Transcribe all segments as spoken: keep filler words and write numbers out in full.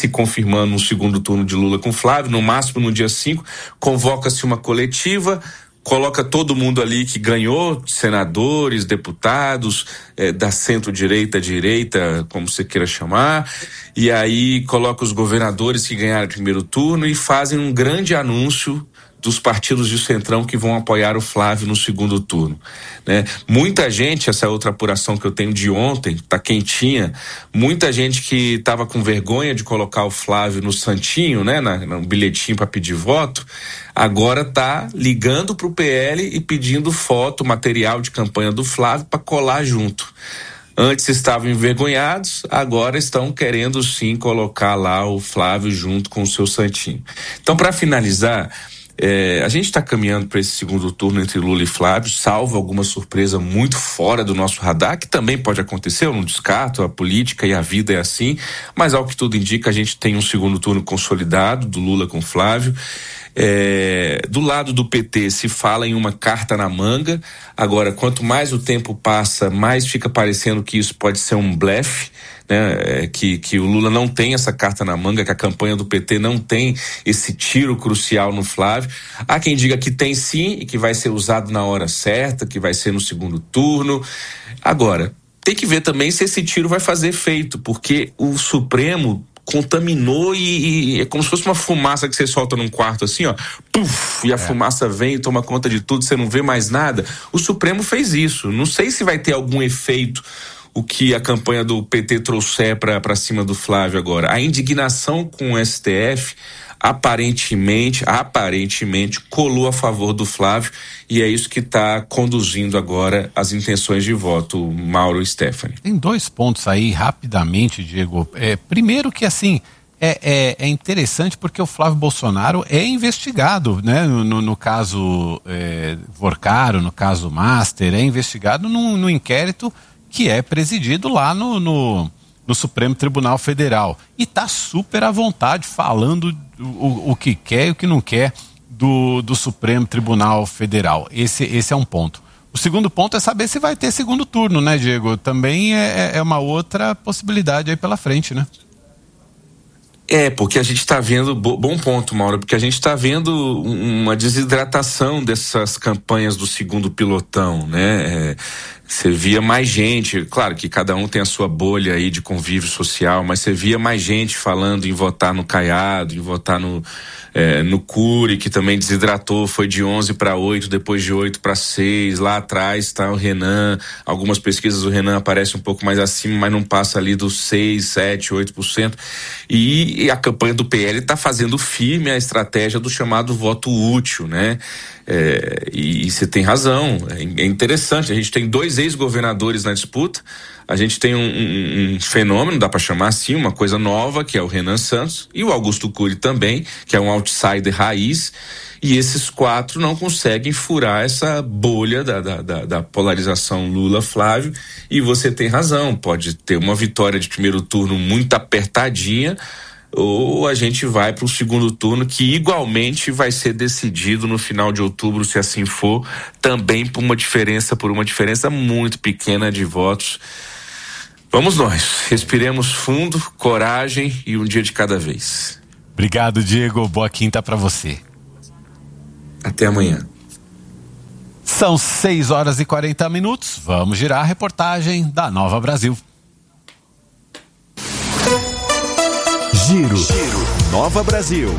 se confirmando um segundo turno de Lula com Flávio, no máximo no dia cinco, convoca-se uma coletiva, coloca todo mundo ali que ganhou, senadores, deputados, eh, da centro-direita, direita, como você queira chamar, e aí coloca os governadores que ganharam o primeiro turno e fazem um grande anúncio dos partidos de centrão que vão apoiar o Flávio no segundo turno, né? Muita gente, essa outra apuração que eu tenho de ontem, tá quentinha, muita gente que estava com vergonha de colocar o Flávio no santinho, né, na, no bilhetinho para pedir voto, agora tá ligando pro P L e pedindo foto, material de campanha do Flávio para colar junto. Antes estavam envergonhados, agora estão querendo sim colocar lá o Flávio junto com o seu santinho. Então, para finalizar, É, a gente está caminhando para esse segundo turno entre Lula e Flávio, salvo alguma surpresa muito fora do nosso radar, que também pode acontecer, eu não descarto, a política e a vida é assim, mas ao que tudo indica a gente tem um segundo turno consolidado do Lula com Flávio. É, do lado do P T se fala em uma carta na manga. Agora, quanto mais o tempo passa, mais fica parecendo que isso pode ser um blefe, né? É, que, que o Lula não tem essa carta na manga, que a campanha do P T não tem esse tiro crucial no Flávio. Há quem diga que tem sim e que vai ser usado na hora certa, que vai ser no segundo turno. Agora, tem que ver também se esse tiro vai fazer efeito, porque o Supremo contaminou e, e é como se fosse uma fumaça que você solta num quarto assim, ó, puf, e a é. fumaça vem e toma conta de tudo, você não vê mais nada. O Supremo fez isso. Não sei se vai ter algum efeito o que a campanha do P T trouxer para cima do Flávio agora. A indignação com o S T F aparentemente, aparentemente colou a favor do Flávio e é isso que está conduzindo agora as intenções de voto, Mauro e Stephanie. Tem dois pontos aí, rapidamente, Diego. É, primeiro que, assim, é, é, é interessante porque o Flávio Bolsonaro é investigado, né? No, no, no caso é, Vorcaro, no caso Master, é investigado no, no inquérito que é presidido lá no... no no Supremo Tribunal Federal. E está super à vontade falando o, o que quer e o que não quer do, do Supremo Tribunal Federal. Esse, esse é um ponto. O segundo ponto é saber se vai ter segundo turno, né, Diego? Também é, é uma outra possibilidade aí pela frente, né? É, porque a gente está vendo, bom ponto, Mauro, porque a gente está vendo uma desidratação dessas campanhas do segundo pilotão, né? É, você via mais gente, claro que cada um tem a sua bolha aí de convívio social, mas você via mais gente falando em votar no Caiado, em votar no, é, no Cury, que também desidratou, foi de onze para oito, depois de oito para seis, lá atrás está o Renan, algumas pesquisas o Renan aparece um pouco mais acima, mas não passa ali dos seis, sete, oito por cento, e, e a campanha do P L está fazendo firme a estratégia do chamado voto útil, né? É, e você tem razão, é, é interessante, a gente tem dois ex-governadores na disputa, a gente tem um, um, um fenômeno, dá para chamar assim, uma coisa nova, que é o Renan Santos, e o Augusto Cury também, que é um outsider raiz, e esses quatro não conseguem furar essa bolha da, da, da, da polarização Lula-Flávio, e você tem razão, pode ter uma vitória de primeiro turno muito apertadinha, ou a gente vai para o segundo turno, que igualmente vai ser decidido no final de outubro, se assim for, também por uma diferença, por uma diferença muito pequena de votos. Vamos nós, respiremos fundo, coragem e um dia de cada vez. Obrigado, Diego, boa quinta para você. Até amanhã. São seis horas e quarenta minutos, vamos girar a reportagem da Nova Brasil. Giro, Giro, Nova Brasil.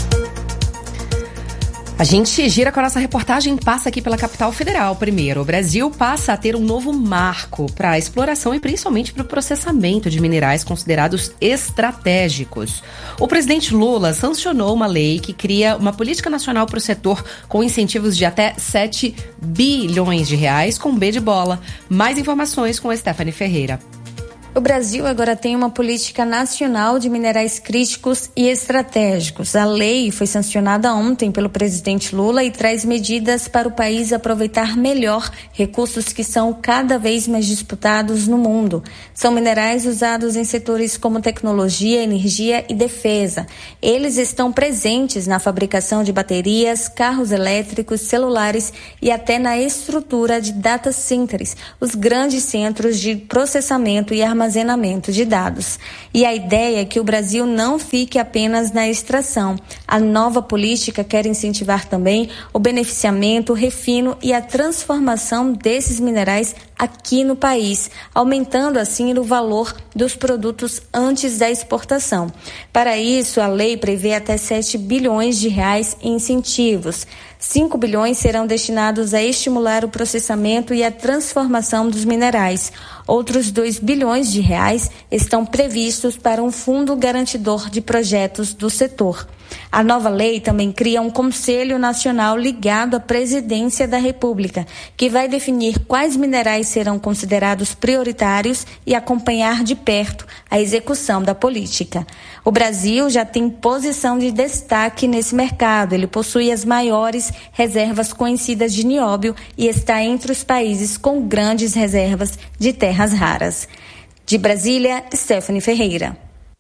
A gente gira com a nossa reportagem, passa aqui pela capital federal primeiro. O Brasil passa a ter um novo marco para a exploração e principalmente para o processamento de minerais considerados estratégicos. O presidente Lula sancionou uma lei que cria uma política nacional para o setor com incentivos de até sete bilhões de reais com B de bola. Mais informações com a Stephanie Ferreira. O Brasil agora tem uma política nacional de minerais críticos e estratégicos. A lei foi sancionada ontem pelo presidente Lula e traz medidas para o país aproveitar melhor recursos que são cada vez mais disputados no mundo. São minerais usados em setores como tecnologia, energia e defesa. Eles estão presentes na fabricação de baterias, carros elétricos, celulares e até na estrutura de data centers, os grandes centros de processamento e armazenamento armazenamento de dados. E a ideia é que o Brasil não fique apenas na extração. A nova política quer incentivar também o beneficiamento, o refino e a transformação desses minerais aqui no país, aumentando assim o valor dos produtos antes da exportação. Para isso, a lei prevê até sete bilhões de reais em incentivos. cinco bilhões serão destinados a estimular o processamento e a transformação dos minerais. Outros dois bilhões de reais estão previstos para um fundo garantidor de projetos do setor. A nova lei também cria um Conselho Nacional ligado à Presidência da República, que vai definir quais minerais serão considerados prioritários e acompanhar de perto a execução da política. O Brasil já tem posição de destaque nesse mercado. Ele possui as maiores reservas conhecidas de nióbio e está entre os países com grandes reservas de terras raras. De Brasília, Stephanie Ferreira.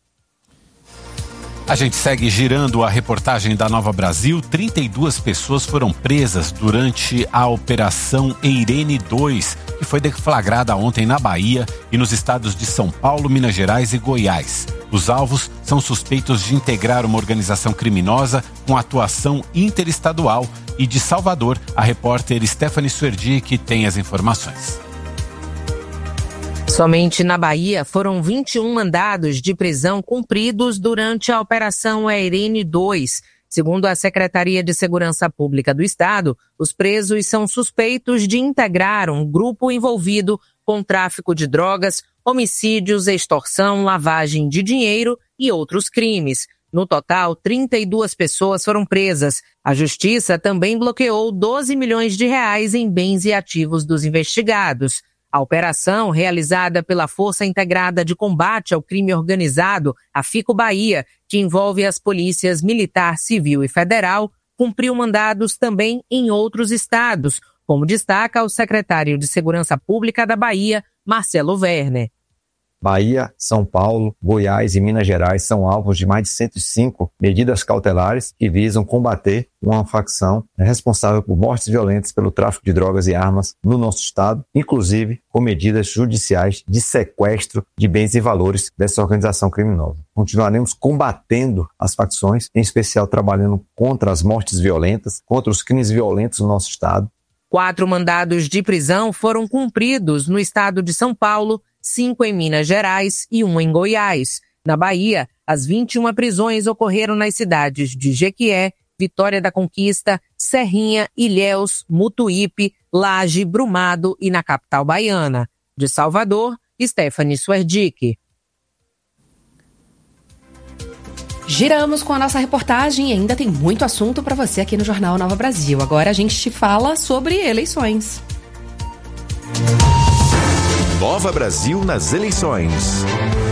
A gente segue girando a reportagem da Nova Brasil. trinta e duas pessoas foram presas durante a Operação Eirene dois, que foi deflagrada ontem na Bahia e nos estados de São Paulo, Minas Gerais e Goiás. Os alvos são suspeitos de integrar uma organização criminosa com atuação interestadual. E de Salvador, a repórter Stephanie Suerdic tem as informações. Somente na Bahia foram vinte e um mandados de prisão cumpridos durante a Operação Eirene dois. Segundo a Secretaria de Segurança Pública do Estado, os presos são suspeitos de integrar um grupo envolvido com tráfico de drogas, homicídios, extorsão, lavagem de dinheiro e outros crimes. No total, trinta e duas pessoas foram presas. A Justiça também bloqueou doze milhões de reais em bens e ativos dos investigados. A operação, realizada pela Força Integrada de Combate ao Crime Organizado, a FICO Bahia, que envolve as polícias Militar, Civil e Federal, cumpriu mandados também em outros estados, como destaca o secretário de Segurança Pública da Bahia, Marcelo Werner. Bahia, São Paulo, Goiás e Minas Gerais são alvos de mais de cento e cinco medidas cautelares que visam combater uma facção responsável por mortes violentas pelo tráfico de drogas e armas no nosso estado, inclusive com medidas judiciais de sequestro de bens e valores dessa organização criminosa. Continuaremos combatendo as facções, em especial trabalhando contra as mortes violentas, contra os crimes violentos no nosso estado. Quatro mandados de prisão foram cumpridos no estado de São Paulo, cinco em Minas Gerais e um em Goiás. Na Bahia, as vinte e uma prisões ocorreram nas cidades de Jequié, Vitória da Conquista, Serrinha, Ilhéus, Mutuípe, Laje, Brumado e na capital baiana. De Salvador, Stephanie Suerdic. Giramos com a nossa reportagem e ainda tem muito assunto para você aqui no Jornal Nova Brasil. Agora a gente te fala sobre eleições. Nova Brasil nas eleições.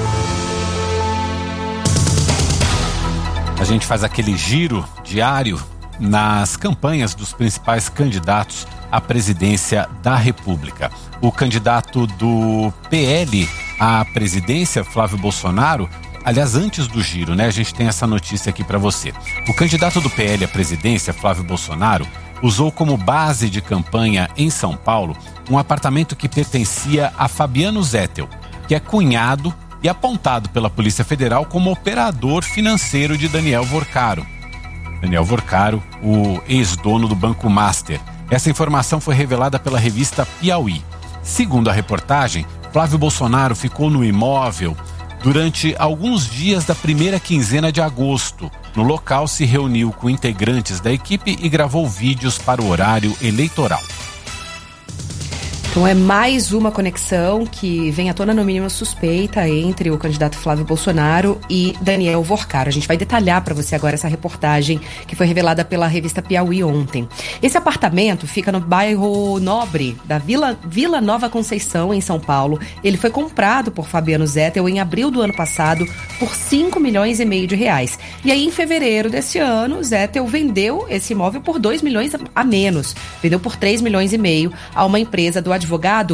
A gente faz aquele giro diário nas campanhas dos principais candidatos à presidência da República. O candidato do P L à presidência, Flávio Bolsonaro, aliás, antes do giro, né, a gente tem essa notícia aqui para você. O candidato do P L à presidência, Flávio Bolsonaro, usou como base de campanha em São Paulo um apartamento que pertencia a Fabiano Zettel, que é cunhado e apontado pela Polícia Federal como operador financeiro de Daniel Vorcaro. Daniel Vorcaro, o ex-dono do Banco Master. Essa informação foi revelada pela revista Piauí. Segundo a reportagem, Flávio Bolsonaro ficou no imóvel durante alguns dias da primeira quinzena de agosto. No local, se reuniu com integrantes da equipe e gravou vídeos para o horário eleitoral. Então é mais uma conexão que vem à tona, no mínimo suspeita, entre o candidato Flávio Bolsonaro e Daniel Vorcaro. A gente vai detalhar para você agora essa reportagem que foi revelada pela revista Piauí ontem. Esse apartamento fica no bairro Nobre da Vila, Vila Nova Conceição, em São Paulo. Ele foi comprado por Fabiano Zettel em abril do ano passado por cinco milhões e meio de reais. E aí, em fevereiro desse ano, Zettel vendeu esse imóvel por dois milhões a menos. Vendeu por três milhões e meio a uma empresa do advogado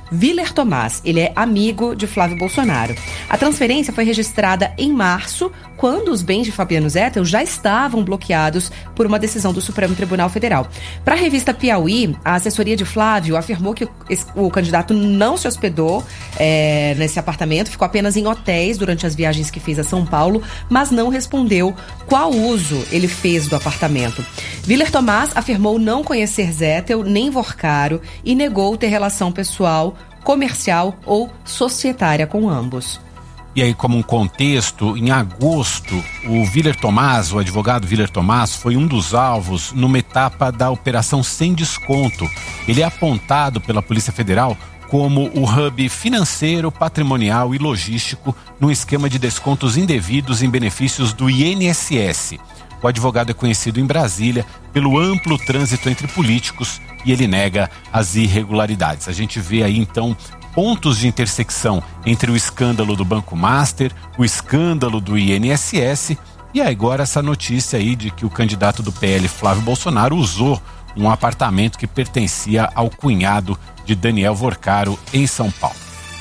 Willer Tomás. Ele é amigo de Flávio Bolsonaro. A transferência foi registrada em março, quando os bens de Fabiano Zettel já estavam bloqueados por uma decisão do Supremo Tribunal Federal. Para a revista Piauí, a assessoria de Flávio afirmou que o, o candidato não se hospedou é, nesse apartamento, ficou apenas em hotéis durante as viagens que fez a São Paulo, mas não respondeu qual uso ele fez do apartamento. Willer Tomás afirmou não conhecer Zettel nem Vorcaro e negou ter relação pessoal, comercial ou societária com ambos. E aí, como um contexto, em agosto, o Willer Tomás, o advogado Willer Tomás, foi um dos alvos numa etapa da Operação Sem Desconto. Ele é apontado pela Polícia Federal como o hub financeiro, patrimonial e logístico num esquema de descontos indevidos em benefícios do I N S S. O advogado é conhecido em Brasília pelo amplo trânsito entre políticos e ele nega as irregularidades. A gente vê aí, então, pontos de intersecção entre o escândalo do Banco Master, o escândalo do I N S S e agora essa notícia aí de que o candidato do P L, Flávio Bolsonaro, usou um apartamento que pertencia ao cunhado de Daniel Vorcaro em São Paulo.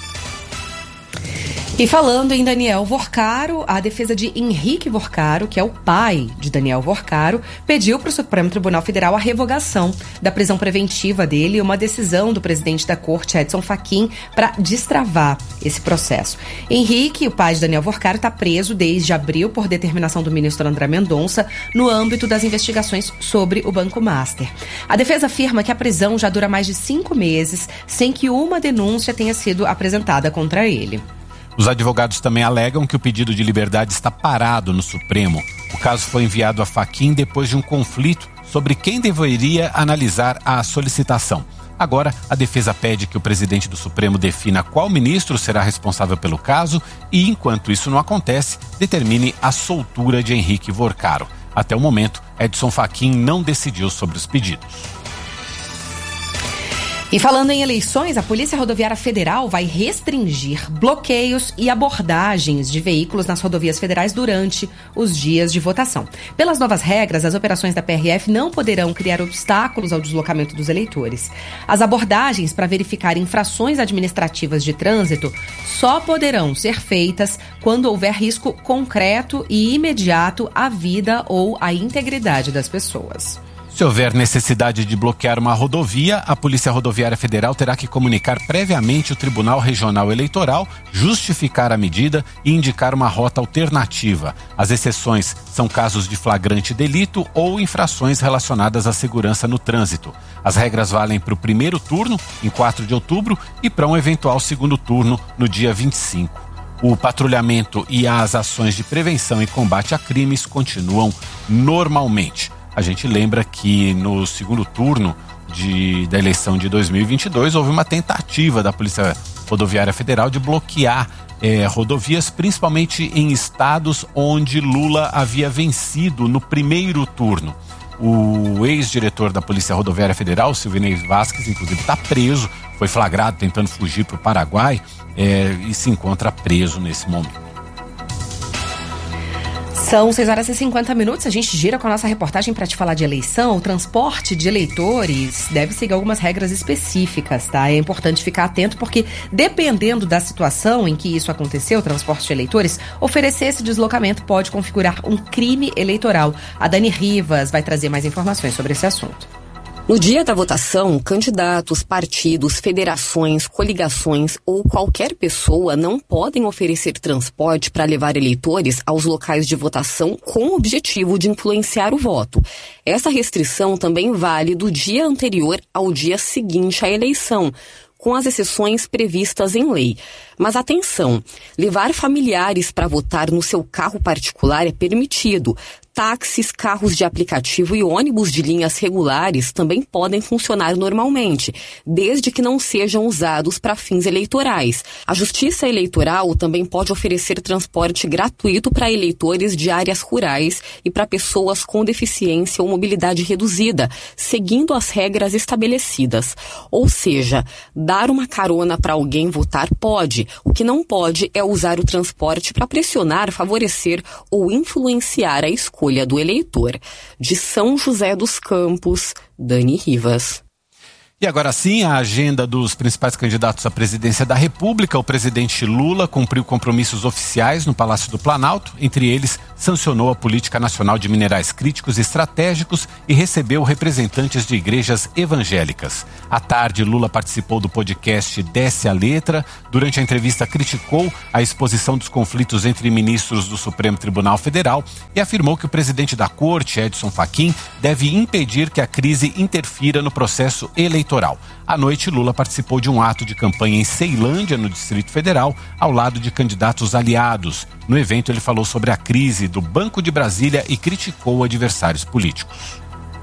E falando em Daniel Vorcaro, a defesa de Henrique Vorcaro, que é o pai de Daniel Vorcaro, pediu para o Supremo Tribunal Federal a revogação da prisão preventiva dele e uma decisão do presidente da corte, Edson Fachin, para destravar esse processo. Henrique, o pai de Daniel Vorcaro, está preso desde abril por determinação do ministro André Mendonça no âmbito das investigações sobre o Banco Master. A defesa afirma que a prisão já dura mais de cinco meses sem que uma denúncia tenha sido apresentada contra ele. Os advogados também alegam que o pedido de liberdade está parado no Supremo. O caso foi enviado a Fachin depois de um conflito sobre quem deveria analisar a solicitação. Agora, a defesa pede que o presidente do Supremo defina qual ministro será responsável pelo caso e, enquanto isso não acontece, determine a soltura de Henrique Vorcaro. Até o momento, Edson Fachin não decidiu sobre os pedidos. E falando em eleições, a Polícia Rodoviária Federal vai restringir bloqueios e abordagens de veículos nas rodovias federais durante os dias de votação. Pelas novas regras, as operações da P R F não poderão criar obstáculos ao deslocamento dos eleitores. As abordagens para verificar infrações administrativas de trânsito só poderão ser feitas quando houver risco concreto e imediato à vida ou à integridade das pessoas. Se houver necessidade de bloquear uma rodovia, a Polícia Rodoviária Federal terá que comunicar previamente o Tribunal Regional Eleitoral, justificar a medida e indicar uma rota alternativa. As exceções são casos de flagrante delito ou infrações relacionadas à segurança no trânsito. As regras valem para o primeiro turno, em quatro de outubro, e para um eventual segundo turno, no dia vinte e cinco. O patrulhamento e as ações de prevenção e combate a crimes continuam normalmente. A gente lembra que no segundo turno de, da eleição de dois mil e vinte e dois houve uma tentativa da Polícia Rodoviária Federal de bloquear eh, rodovias, principalmente em estados onde Lula havia vencido no primeiro turno. O ex-diretor da Polícia Rodoviária Federal, Silvinei Vasquez, inclusive está preso, foi flagrado tentando fugir para o Paraguai eh, e se encontra preso nesse momento. São seis horas e cinquenta minutos, a gente gira com a nossa reportagem para te falar de eleição. O transporte de eleitores deve seguir algumas regras específicas, tá? É importante ficar atento porque, dependendo da situação em que isso aconteceu, o transporte de eleitores, oferecer esse deslocamento pode configurar um crime eleitoral. A Dani Rivas vai trazer mais informações sobre esse assunto. No dia da votação, candidatos, partidos, federações, coligações ou qualquer pessoa não podem oferecer transporte para levar eleitores aos locais de votação com o objetivo de influenciar o voto. Essa restrição também vale do dia anterior ao dia seguinte à eleição, com as exceções previstas em lei. Mas atenção, levar familiares para votar no seu carro particular é permitido. Táxis, carros de aplicativo e ônibus de linhas regulares também podem funcionar normalmente, desde que não sejam usados para fins eleitorais. A Justiça Eleitoral também pode oferecer transporte gratuito para eleitores de áreas rurais e para pessoas com deficiência ou mobilidade reduzida, seguindo as regras estabelecidas. Ou seja, dar uma carona para alguém votar pode. O que não pode é usar o transporte para pressionar, favorecer ou influenciar a escolha do eleitor. De São José dos Campos, Dani Rivas. E agora sim, a agenda dos principais candidatos à presidência da República. O presidente Lula cumpriu compromissos oficiais no Palácio do Planalto. Entre eles, sancionou a Política Nacional de Minerais Críticos e Estratégicos e recebeu representantes de igrejas evangélicas. À tarde, Lula participou do podcast Desce a Letra. Durante a entrevista, criticou a exposição dos conflitos entre ministros do Supremo Tribunal Federal e afirmou que o presidente da Corte, Edson Fachin, deve impedir que a crise interfira no processo eleitoral. À noite, Lula participou de um ato de campanha em Ceilândia, no Distrito Federal, ao lado de candidatos aliados. No evento, ele falou sobre a crise do Banco de Brasília e criticou adversários políticos.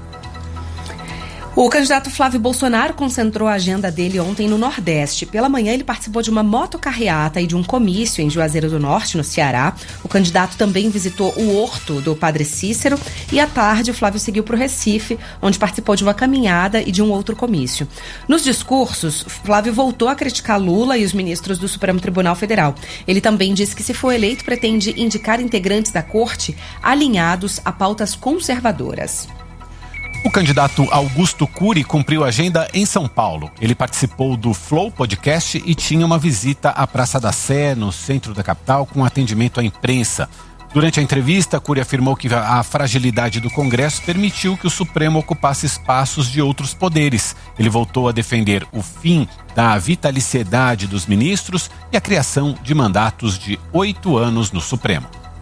O candidato Flávio Bolsonaro concentrou a agenda dele ontem no Nordeste. Pela manhã, ele participou de uma motocarreata e de um comício em Juazeiro do Norte, no Ceará. O candidato também visitou o Horto do Padre Cícero e, à tarde, o Flávio seguiu para o Recife, onde participou de uma caminhada e de um outro comício. Nos discursos, Flávio voltou a criticar Lula e os ministros do Supremo Tribunal Federal. Ele também disse que, se for eleito, pretende indicar integrantes da corte alinhados a pautas conservadoras. O candidato Augusto Cury cumpriu a agenda em São Paulo. Ele participou do Flow Podcast e tinha uma visita à Praça da Sé, no centro da capital, com atendimento à imprensa. Durante a entrevista, Cury afirmou que a fragilidade do Congresso permitiu que o Supremo ocupasse espaços de outros poderes. Ele voltou a defender o fim da vitaliciedade dos ministros e a criação de mandatos de oito anos no Supremo.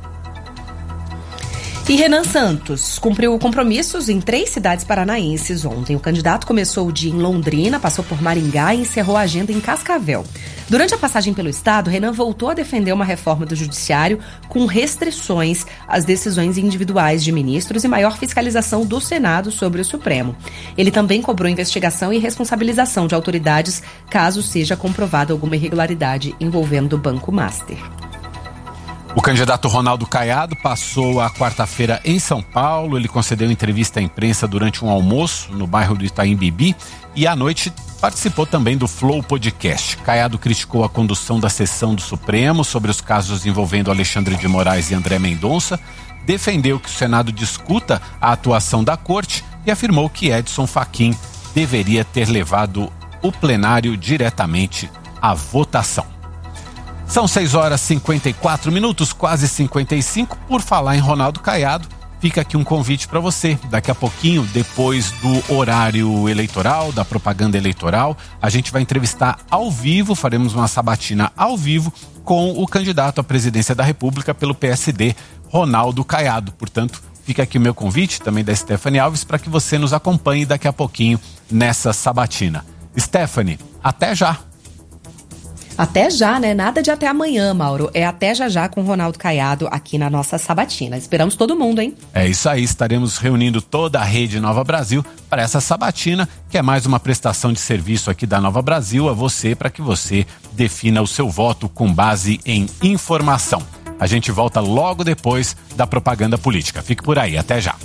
E Renan Santos cumpriu compromissos em três cidades paranaenses ontem. O candidato começou o dia em Londrina, passou por Maringá e encerrou a agenda em Cascavel. Durante a passagem pelo estado, Renan voltou a defender uma reforma do judiciário com restrições às decisões individuais de ministros e maior fiscalização do Senado sobre o Supremo. Ele também cobrou investigação e responsabilização de autoridades caso seja comprovada alguma irregularidade envolvendo o Banco Master. O candidato Ronaldo Caiado passou a quarta-feira em São Paulo. Ele concedeu entrevista à imprensa durante um almoço no bairro do Itaim Bibi e à noite participou também do Flow Podcast. Caiado criticou a condução da sessão do Supremo sobre os casos envolvendo Alexandre de Moraes e André Mendonça, defendeu que o Senado discuta a atuação da Corte e afirmou que Edson Fachin deveria ter levado o plenário diretamente à votação. São seis horas e cinquenta e quatro minutos, quase cinquenta e cinco. Por falar em Ronaldo Caiado, fica aqui um convite para você. Daqui a pouquinho, depois do horário eleitoral, da propaganda eleitoral, a gente vai entrevistar ao vivo, faremos uma sabatina ao vivo com o candidato à presidência da República pelo P S D, Ronaldo Caiado. Portanto, fica aqui o meu convite, também da Stephanie Alves, para que você nos acompanhe daqui a pouquinho nessa sabatina. Stephanie, até já! Até já, né? Nada de até amanhã, Mauro. É até já já com o Ronaldo Caiado aqui na nossa sabatina. Esperamos todo mundo, hein? É isso aí, estaremos reunindo toda a rede Nova Brasil para essa sabatina, que é mais uma prestação de serviço aqui da Nova Brasil a você, para que você defina o seu voto com base em informação. A gente volta logo depois da propaganda política. Fique por aí, até já.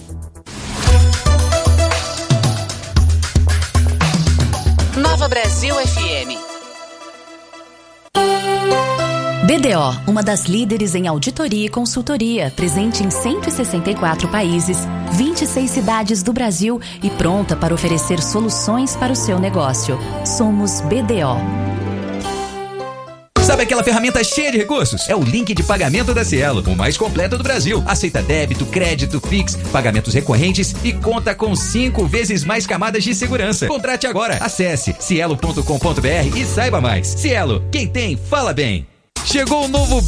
Nova Brasil F M. B D O, uma das líderes em auditoria e consultoria, presente em cento e sessenta e quatro países, vinte e seis cidades do Brasil e pronta para oferecer soluções para o seu negócio. Somos B D O. Sabe aquela ferramenta cheia de recursos? É o link de pagamento da Cielo, o mais completo do Brasil. Aceita débito, crédito, Pix, pagamentos recorrentes e conta com cinco vezes mais camadas de segurança. Contrate agora. Acesse cielo ponto com ponto br e saiba mais. Cielo, quem tem, fala bem. Chegou o novo